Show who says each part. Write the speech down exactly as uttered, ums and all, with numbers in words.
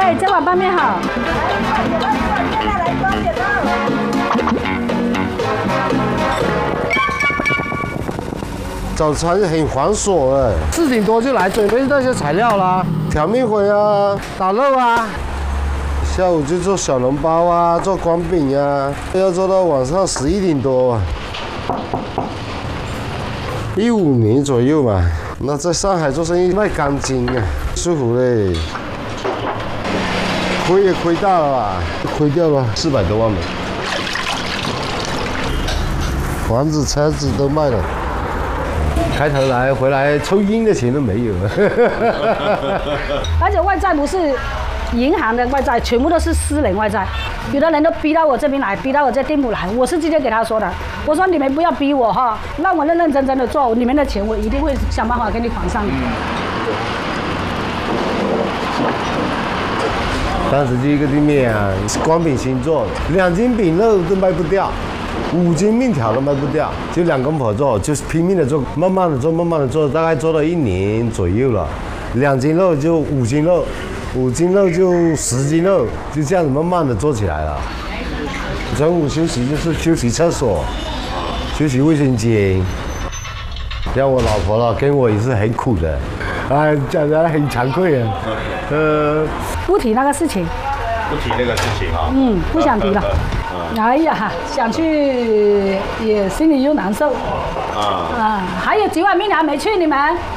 Speaker 1: 哎，这碗拌面好。
Speaker 2: 早餐很繁琐哎，四点多就来准备那些材料啦，调面粉啊，打肉啊。下午就做小笼包啊，做光饼啊，要做到晚上十一点多啊。一五年左右嘛，那在上海做生意卖钢筋啊，舒服嘞。亏也亏大了吧，亏掉了四百多万了，房子、车子都卖了。开头来回来抽烟的钱都没有了。
Speaker 1: 而且外债不是银行的外债，全部都是私人外债。有的人都逼到我这边来，逼到我这店铺来，我是直接给他说的，我说你们不要逼我哈，让我认认真真的做，你们的钱我一定会想办法给你还上。
Speaker 2: 当时第一个店面啊，光饼新做，两斤饼肉都卖不掉，五斤面条都卖不掉，就两公婆做，就是拼命的做，慢慢的做，慢慢的做，大概做了一年左右了，两斤肉就五斤肉，五斤肉就十斤肉，就这样子慢慢的做起来了。中午休息就是休息厕所，休息卫生间。像我老婆了，跟我也是很苦的，啊，讲得很惭愧啊，呃。
Speaker 1: 不提那个事情，
Speaker 3: 不提那个事情啊。
Speaker 1: 嗯，不想提了。哎呀，想去也心里又难受。啊啊，还有几碗面还没去，你们？